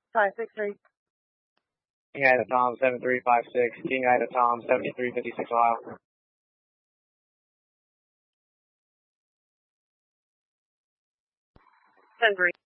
563. King Ida Tom 7356, King Ida Tom 7356 Ohio. 10-3.